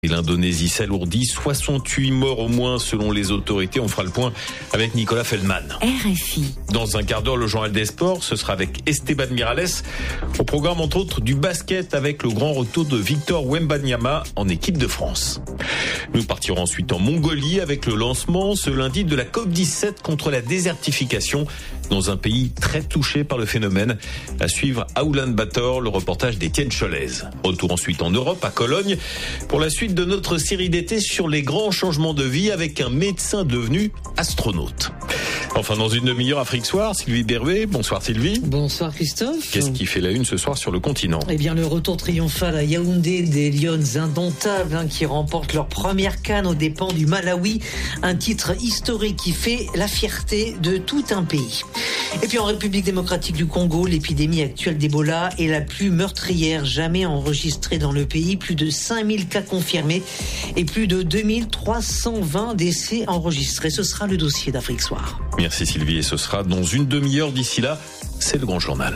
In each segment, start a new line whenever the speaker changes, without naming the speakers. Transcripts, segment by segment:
Et l'Indonésie s'alourdit, 68 morts au moins selon les autorités. On fera le point avec Nicolas Feldman.
RFI.
Dans un quart d'heure, le journal des sports, ce sera avec Esteban Miralles. Au programme entre autres du basket avec le grand retour de Victor Wembanyama en équipe de France. Nous partirons ensuite en Mongolie avec le lancement ce lundi de la COP17 contre la désertification dans un pays très touché par le phénomène. À suivre à Oulan-Bator, le reportage d'Étienne Cholez. Retour ensuite en Europe, à Cologne, pour la suite de notre série d'été sur les grands changements de vie avec un médecin devenu astronaute. Enfin, dans une demi-heure, Afrique Soir, Sylvie Berruet. Bonsoir Sylvie.
Bonsoir Christophe.
Qu'est-ce qui fait la une ce soir sur le continent ?
Eh bien, le retour triomphal à Yaoundé des Lions indomptables qui remportent leur première CAN aux dépens du Malawi. Un titre historique qui fait la fierté de tout un pays. Et puis en République démocratique du Congo, l'épidémie actuelle d'Ebola est la plus meurtrière jamais enregistrée dans le pays. Plus de 5000 cas confirmés et plus de 2320 décès enregistrés. Ce sera le dossier d'Afrique Soir.
Merci Sylvie, et ce sera dans une demi-heure. D'ici là, c'est le grand journal.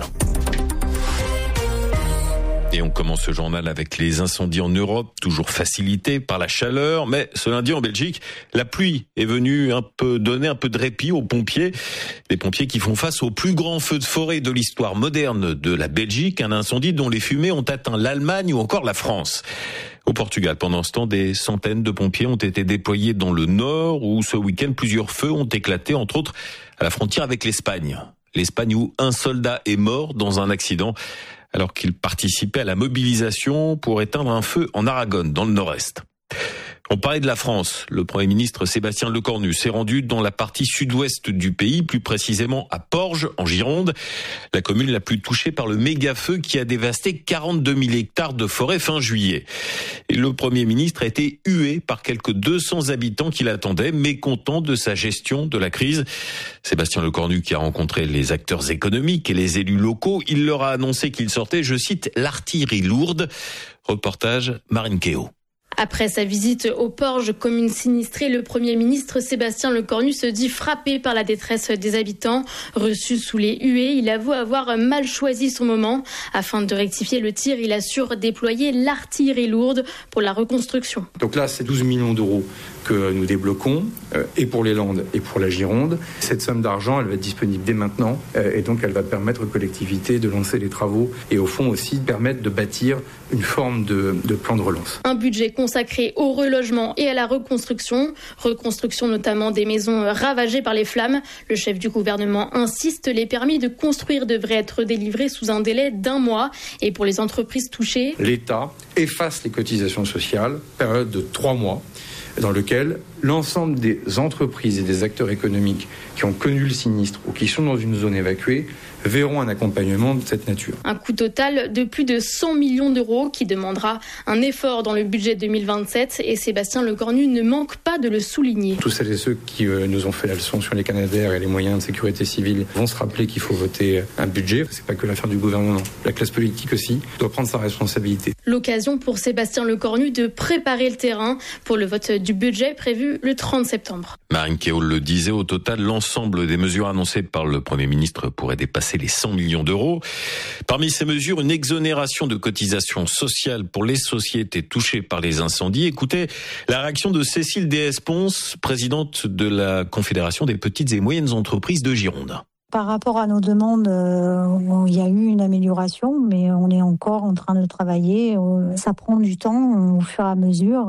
Et on commence ce journal avec les incendies en Europe, toujours facilités par la chaleur. Mais ce lundi en Belgique, la pluie est venue donner un peu de répit aux pompiers. Les pompiers qui font face au plus grand feu de forêt de l'histoire moderne de la Belgique. Un incendie dont les fumées ont atteint l'Allemagne ou encore la France. Au Portugal, pendant ce temps, des centaines de pompiers ont été déployés dans le nord où ce week-end, plusieurs feux ont éclaté, entre autres à la frontière avec l'Espagne. L'Espagne où un soldat est mort dans un accident alors qu'il participait à la mobilisation pour éteindre un feu en Aragonne, dans le nord-est. On parlait de la France. Le Premier ministre Sébastien Lecornu s'est rendu dans la partie sud-ouest du pays, plus précisément à Porges, en Gironde, la commune la plus touchée par le méga-feu qui a dévasté 42 000 hectares de forêt fin juillet. Et le Premier ministre a été hué par quelques 200 habitants qui l'attendaient, mécontents de sa gestion de la crise. Sébastien Lecornu qui a rencontré les acteurs économiques et les élus locaux, il leur a annoncé qu'il sortait, je cite, l'artillerie lourde. Reportage Marine Kéo.
Après sa visite aux Porges, commune sinistrée, le Premier ministre Sébastien Lecornu se dit frappé par la détresse des habitants. Reçu sous les huées, il avoue avoir mal choisi son moment. Afin de rectifier le tir, il assure déployer l'artillerie lourde pour la reconstruction.
Donc là, c'est 12 millions d'euros que nous débloquons, et pour les Landes et pour la Gironde. Cette somme d'argent, elle va être disponible dès maintenant, et donc elle va permettre aux collectivités de lancer les travaux et au fond aussi permettre de bâtir une forme de plan de relance.
Un budget consacré au relogement et à la reconstruction notamment des maisons ravagées par les flammes. Le chef du gouvernement insiste, les permis de construire devraient être délivrés sous un délai d'1 mois. Et pour les entreprises touchées,
l'État efface les cotisations sociales, période de 3 mois, dans lequel l'ensemble des entreprises et des acteurs économiques qui ont connu le sinistre ou qui sont dans une zone évacuée verront un accompagnement de cette nature. Un
coût total de plus de 100 millions d'euros qui demandera un effort dans le budget 2027 et Sébastien Lecornu ne manque pas de le souligner.
Tous celles et ceux qui nous ont fait la leçon sur les Canadair et les moyens de sécurité civile vont se rappeler qu'il faut voter un budget. C'est pas que l'affaire du gouvernement. La classe politique aussi doit prendre sa responsabilité.
L'occasion pour Sébastien Lecornu de préparer le terrain pour le vote du budget prévu le 30 septembre.
Marine Kéol le disait, au total, l'ensemble des mesures annoncées par le Premier ministre pourrait dépasser les 100 millions d'euros. Parmi ces mesures, une exonération de cotisations sociales pour les sociétés touchées par les incendies. Écoutez la réaction de Cécile Déès-Pons, présidente de la Confédération des petites et moyennes entreprises de Gironde.
Par rapport à nos demandes, il y a eu une amélioration, mais on est encore en train de travailler. Ça prend du temps, au fur et à mesure,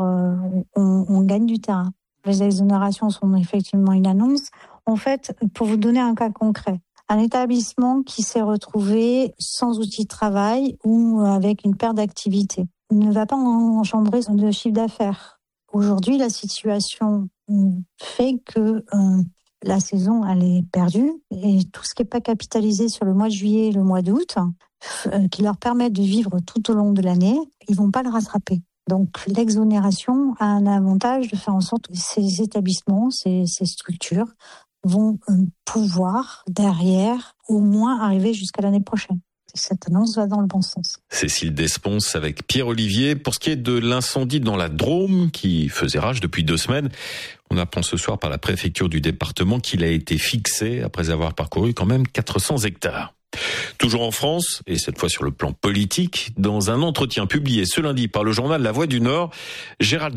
on gagne du terrain. Les exonérations sont effectivement une annonce. En fait, pour vous donner un cas concret, un établissement qui s'est retrouvé sans outil de travail ou avec une perte d'activité ne va pas engendrer de chiffre d'affaires. Aujourd'hui, la situation fait que la saison, elle est perdue et tout ce qui n'est pas capitalisé sur le mois de juillet et le mois d'août, qui leur permettent de vivre tout au long de l'année, ils ne vont pas le rattraper. Donc l'exonération a un avantage de faire en sorte que ces établissements, ces structures vont pouvoir derrière au moins arriver jusqu'à l'année prochaine. Cette annonce va dans le bon sens.
Cécile Déès-Pons avec Pierre Olivier. Pour ce qui est de l'incendie dans la Drôme qui faisait rage depuis 2 semaines, on apprend ce soir par la préfecture du département qu'il a été fixé après avoir parcouru quand même 400 hectares. Toujours en France, et cette fois sur le plan politique, dans un entretien publié ce lundi par le journal La Voix du Nord, Gérald